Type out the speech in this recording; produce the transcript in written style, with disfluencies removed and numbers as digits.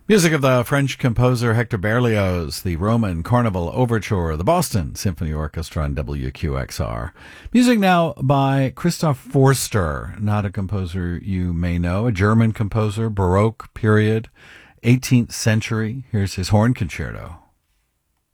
Music of the French composer Hector Berlioz, the Roman Carnival Overture, the Boston Symphony Orchestra, and WQXR. Music now by Christoph Forster, not a composer you may know, a German composer, Baroque period, 18th century. Here's his horn concerto.